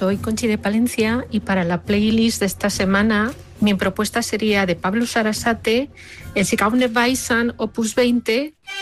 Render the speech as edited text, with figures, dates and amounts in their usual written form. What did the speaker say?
soy Conchi de Palencia y para la playlist de esta semana mi propuesta sería de Pablo Sarasate, el Sikaune Baisan Opus 20